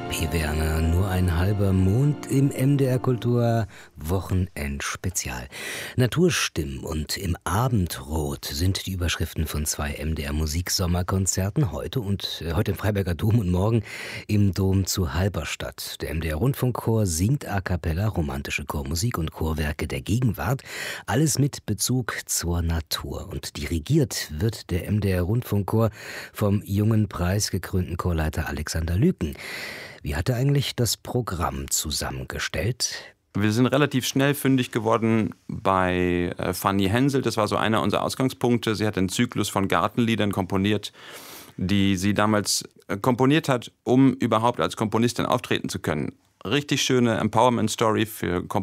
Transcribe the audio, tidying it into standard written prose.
P. Werner, nur ein halber Mond im MDR Kultur Wochenendspezial. Naturstimmen und im Abendrot sind die Überschriften von 2 MDR Musiksommerkonzerten heute im Freiberger Dom und morgen im Dom zu Halberstadt. Der MDR Rundfunkchor singt a cappella romantische Chormusik und Chorwerke der Gegenwart, alles mit Bezug zur Natur. Und dirigiert wird der MDR Rundfunkchor vom jungen preisgekrönten Chorleiter Alexander Lüken. Wie hat er eigentlich das Programm zusammengestellt? Wir sind relativ schnell fündig geworden bei Fanny Hensel. Das war so einer unserer Ausgangspunkte. Sie hat einen Zyklus von Gartenliedern komponiert, die sie damals komponiert hat, um überhaupt als Komponistin auftreten zu können. Richtig schöne Empowerment-Story für